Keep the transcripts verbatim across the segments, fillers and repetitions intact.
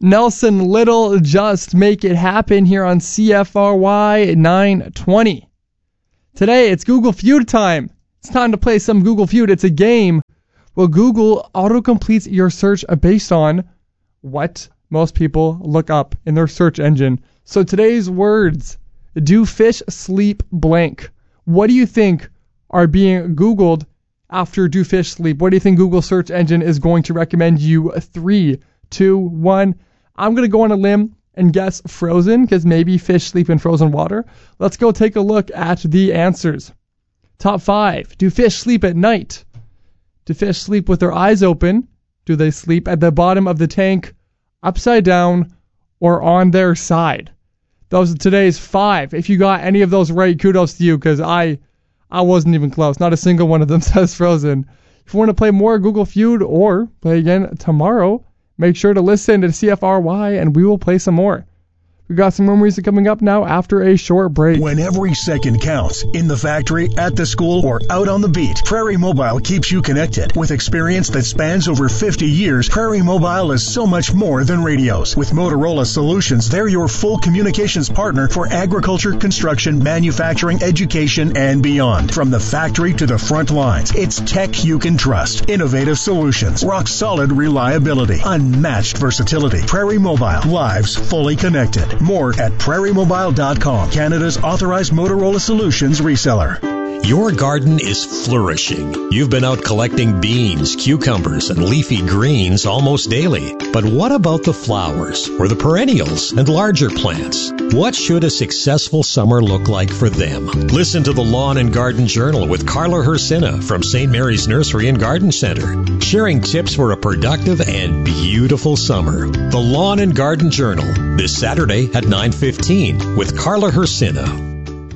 Nelson Little, Just Make It Happen here on C F R Y nine twenty. Today, it's Google Feud time. It's time to play some Google Feud. It's a game where Google auto-completes your search based on what most people look up in their search engine. So today's words: do fish sleep blank? What do you think are being Googled after do fish sleep? What do you think Google search engine is going to recommend you? Three, two, one. I'm going to go on a limb and guess frozen, because maybe fish sleep in frozen water. Let's go take a look at the answers. Top five. Do fish sleep at night? Do fish sleep with their eyes open? Do they sleep at the bottom of the tank, upside down, or on their side? Those are today's five. If you got any of those right, kudos to you, because I, I wasn't even close. Not a single one of them says frozen. If you want to play more Google Feud or play again tomorrow, make sure to listen to C F R Y and we will play some more. We've got some more music coming up now after a short break. When every second counts, in the factory, at the school, or out on the beat, Prairie Mobile keeps you connected. With experience that spans over fifty years, Prairie Mobile is so much more than radios. With Motorola Solutions, they're your full communications partner for agriculture, construction, manufacturing, education, and beyond. From the factory to the front lines, it's tech you can trust. Innovative solutions, rock-solid reliability, unmatched versatility. Prairie Mobile, lives fully connected. More at prairie mobile dot com, Canada's authorized Motorola Solutions reseller. Your garden is flourishing. You've been out collecting beans, cucumbers, and leafy greens almost daily. But what about the flowers, or the perennials, and larger plants? What should a successful summer look like for them? Listen to the Lawn and Garden Journal with Carla Hersina from Saint Mary's Nursery and Garden Center, sharing tips for a productive and beautiful summer. The Lawn and Garden Journal, this Saturday at nine fifteen with Carla Hersina.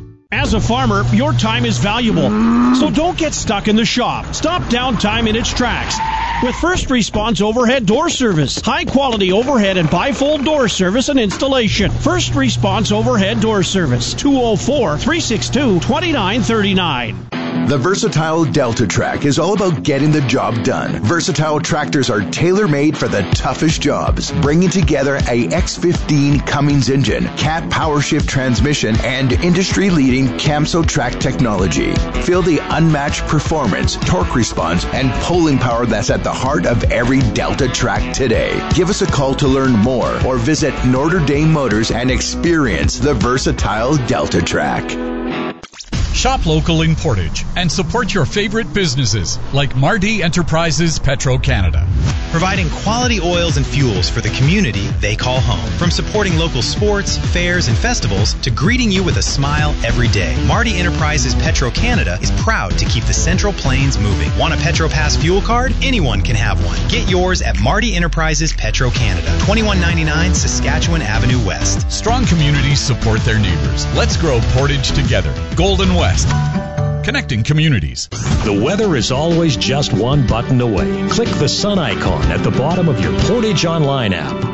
As a farmer, your time is valuable, so don't get stuck in the shop. Stop downtime in its tracks with First Response Overhead Door Service. High-quality overhead and bifold door service and installation. First Response Overhead Door Service, two oh four, three six two, two nine three nine. The versatile DeltaTrack is all about getting the job done. Versatile tractors are tailor-made for the toughest jobs, bringing together a X fifteen Cummins engine, Cat PowerShift transmission, and industry-leading Camso track technology. Feel the unmatched performance, torque response, and pulling power that's at the heart of every DeltaTrack today. Give us a call to learn more or visit Notre Dame Motors and experience the versatile DeltaTrack. Shop local in Portage and support your favorite businesses like Mardi Enterprises Petro-Canada. Providing quality oils and fuels for the community they call home. From supporting local sports, fairs, and festivals to greeting you with a smile every day, Mardi Enterprises Petro-Canada is proud to keep the Central Plains moving. Want a PetroPass fuel card? Anyone can have one. Get yours at Mardi Enterprises Petro-Canada, twenty-one ninety-nine Saskatchewan Avenue West. Strong communities support their neighbors. Let's grow Portage together. Golden West. Connecting communities. The weather is always just one button away. Click the sun icon at the bottom of your Portage Online app.